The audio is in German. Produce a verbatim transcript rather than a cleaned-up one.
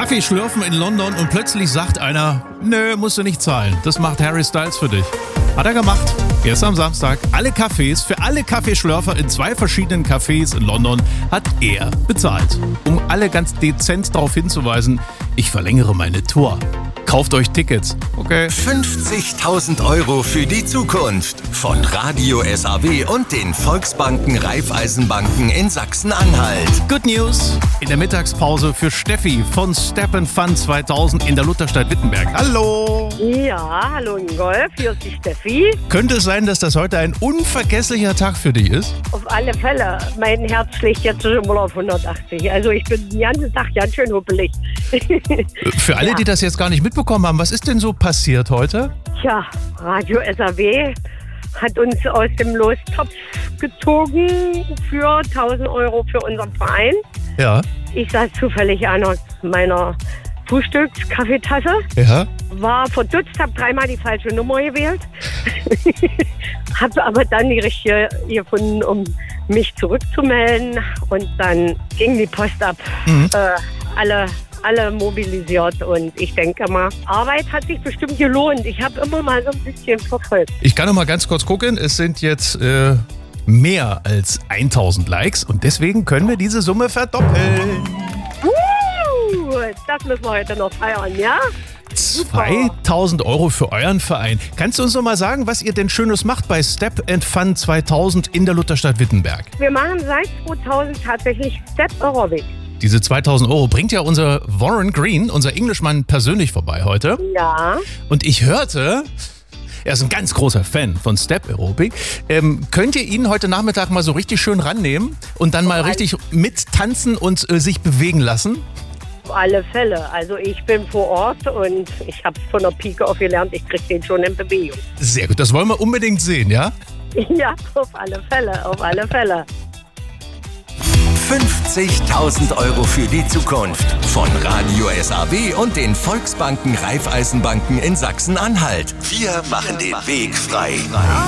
Kaffee schlürfen in London und plötzlich sagt einer, nö, musst du nicht zahlen. Das macht Harry Styles für dich. Hat er gemacht. Gestern am Samstag. Alle Cafés, für alle Kaffeeschlürfer in zwei verschiedenen Cafés in London hat er bezahlt. Um alle ganz dezent darauf hinzuweisen, ich verlängere meine Tour. Kauft euch Tickets. Okay. fünfzigtausend Euro für die Zukunft von Radio S A W und den Volksbanken Raiffeisenbanken in Sachsen-Anhalt. Good News in der Mittagspause für Steffi von Step and Fun zweitausend in der Lutherstadt Wittenberg. Hallo! Ja, hallo Ingolf, hier ist die Steffi. Könnte es sein, dass das heute ein unvergesslicher Tag für dich ist? Auf alle Fälle. Mein Herz schlägt jetzt schon mal auf hundertachtzig. Also ich bin den ganzen Tag ganz schön huppelig. Für alle, Ja. die das jetzt gar nicht mitbekommen haben, was ist denn so passiert heute? Tja, Radio S A W hat uns aus dem Lostopf gezogen für tausend Euro für unseren Verein. Ja. Ich saß zufällig an meiner Frühstückskaffeetasse, Ja. war verdutzt, habe dreimal die falsche Nummer gewählt, habe aber dann die richtige gefunden, um mich zurückzumelden, und dann ging die Post ab. Mhm. Äh, alle, alle mobilisiert, und ich denke mal, Arbeit hat sich bestimmt gelohnt. Ich habe immer mal so ein bisschen verfolgt. Ich kann noch mal ganz kurz gucken. Es sind jetzt äh, mehr als tausend Likes und deswegen können wir diese Summe verdoppeln. Uh, das müssen wir heute noch feiern, ja? zweitausend Euro für euren Verein. Kannst du uns noch mal sagen, was ihr denn Schönes macht bei Step and Fun zweitausend in der Lutherstadt Wittenberg? Wir machen seit zweitausend tatsächlich Step Aerobic. Diese zweitausend Euro bringt ja unser Warren Green, unser Englishmann, persönlich vorbei heute. Ja. Und ich hörte, er ist ein ganz großer Fan von Step Aerobic. Ähm, könnt ihr ihn heute Nachmittag mal so richtig schön rannehmen und dann mal richtig mittanzen und äh, sich bewegen lassen? Auf alle Fälle. Also ich bin vor Ort und ich habe von der Pike auf gelernt, ich kriege den schon in Bewegung. Sehr gut, das wollen wir unbedingt sehen, ja? Ja, auf alle Fälle, auf alle Fälle. fünfzigtausend Euro für die Zukunft von Radio S A W und den Volksbanken Raiffeisenbanken in Sachsen-Anhalt. Wir machen den Weg frei.